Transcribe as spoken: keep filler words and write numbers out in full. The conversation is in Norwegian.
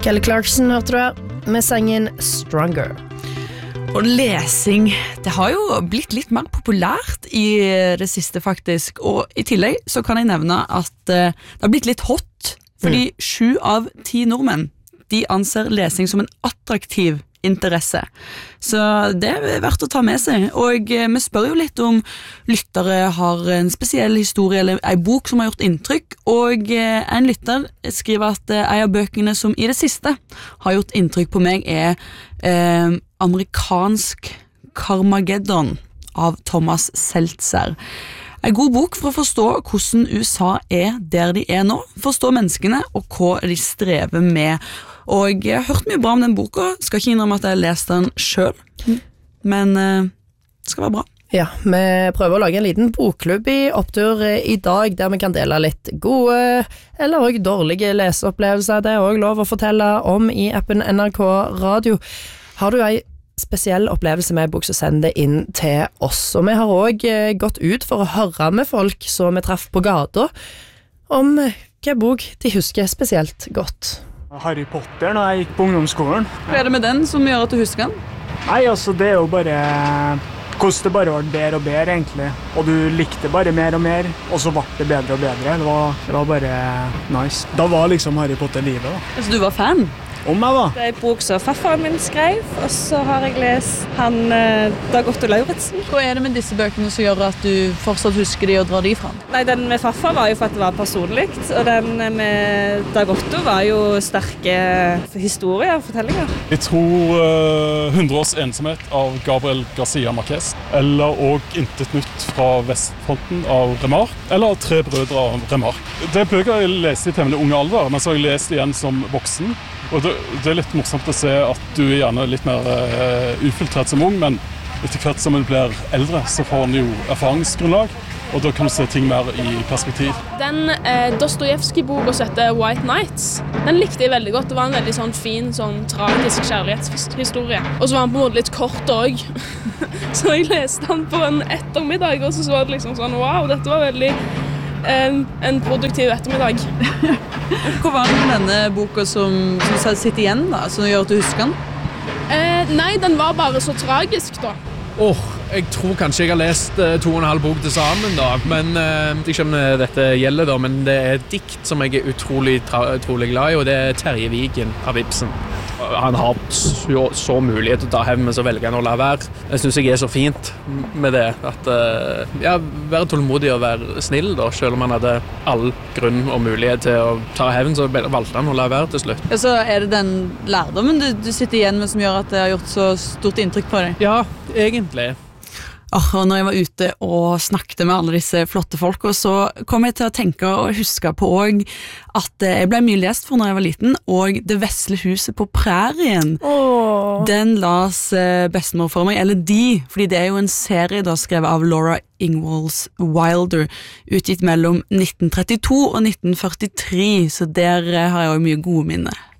Kelly Clarkson hørte du her med sangen Stronger. Og lesing, det har jo blitt litt mer populært i det siste faktisk, og i tillegg så kan jeg nevne at det har blitt litt hot, fordi mm. sju av ti nordmenn, de anser lesing som en attraktiv interesse. Så det er verdt å ta med seg, og vi spør jo litt om lyttere har en spesiell historie eller en bok som har gjort inntrykk, og en lytter skriver at en av bøkene som i det siste har gjort inntrykk på meg er eh, Amerikansk Carmageddon av Thomas Seltzer. En god bok for å forstå hvordan U S A er der de er nå, forstå menneskene og hva de strever med. Og jeg har hørt mye bra om den boka, skal ikke innrømme at jeg har lest den selv, men uh, det skal være bra. Ja, vi prøver å lage en liten bokklubb i opptur i dag, der vi kan dele litt gode eller også dårlige leseopplevelser. Det er også lov å fortelle om i appen N R K Radio. Har du en spesiell opplevelse med bok, så send det inn til oss. Og vi har også gått ut for å høre med folk som vi traff på gata, om hvilken bok de husker spesielt godt. Harry Potter når jeg gikk på ungdomsskolen. Hva er det med den som gjør at du husker den? Nei, altså det er jo bare hvordan det bare var bedre og bedre egentlig. Og du likte bare mer og mer, og så ble det bedre og bedre. Det var, det var bare nice. Da var liksom Harry Potter livet da. Altså du var fan? Om meg da. Det er en bok som farfaren min skrev, og så har jeg lest han Dag Otto Lauritsen. Hva er det med disse bøkene som gjør at du fortsatt husker de og drar de fram? Nei, den med farfar var jo for at det var personligt, og den med Dag Otto var jo sterke historier og fortellinger. Jeg tror uh, hundre års ensomhet av Gabriel Garcia Marquez, eller og Intet nytt fra Vestfronten av Remarque, eller Tre brødre av Remarque. Det er bøker jeg leste i temmelig unge alder, men så har jeg lest igjen som voksen. Og det, det er litt morsomt å se at du er gjerne litt mer uh, ufiltrert som ung, men etter hvert som du blir eldre, så får du jo erfaringsgrunnlag, og da kan du se ting mer i perspektiv. Den eh, Dostojevskij-boka som heter White Nights, den likte jeg veldig godt. Det var en veldig sånn fin, sånn tragisk kjærlighetshistorie. Og så var den på en måte litt kort også. Så jeg leste den på en ettermiddag, og så var det liksom sånn, wow, dette var veldig en, en produktiv ettermiddag. Hva var det med denne boka som, som sitter igjen da, som gjør at du husker den? Eh, nei, den var bare så tragisk da. Åh, oh, jeg tror kanskje jeg har lest uh, to og en halv bok til sammen da, men uh, ikke om dette gjelder da, men det er et dikt som jeg er utrolig, utrolig glad i, og det er Terje Vigen av Ibsen. Han har så, så mulighet til å ta hevn, men så velger han å la være. Jeg synes jeg er så fint med det, at uh, ja, være tålmodig og være snill da, selv om han hadde all grunn og mulighet til å ta hevn, så valgte han å la være til slutt. Ja, så er det den lærdommen du, du sitter igjen med som gjør at det har gjort så stort inntrykk på deg? Ja, egentlig. Oh, og når jeg var ute og snakket med alle disse flotte folk, så kom jeg til å tenke og huske på også at jeg ble mye lest for når jeg var liten, og Det vesle huset på prærien, oh. den las bestemor for meg, eller de, fordi det er jo en serie da skrevet av Laura Ingalls Wilder, utgitt mellom nitten trettito og nitten førtitre, så der har jeg også mye gode minner.